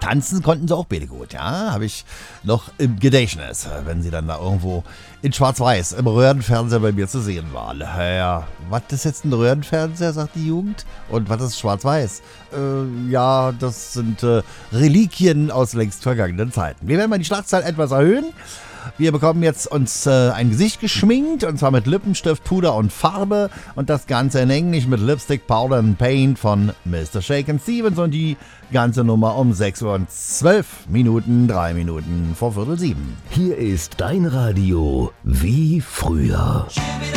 tanzen konnten sie auch beide gut, ja, habe ich noch im Gedächtnis, wenn sie dann da irgendwo in Schwarz-Weiß im Röhrenfernseher bei mir zu sehen waren. Ja, was ist jetzt ein Röhrenfernseher, sagt die Jugend? Und was ist Schwarz-Weiß? Ja, das sind Reliquien aus längst vergangenen Zeiten. Wir werden mal die Schlagzahl etwas erhöhen. Wir bekommen jetzt uns ein Gesicht geschminkt, und zwar mit Lippenstift, Puder und Farbe, und das Ganze in Englisch mit Lipstick, Powder and Paint von Mr. Shakin' Stevens, und die ganze Nummer um 6 Uhr und 12 Minuten, 3 Minuten vor 6:45. Hier ist dein Radio wie früher.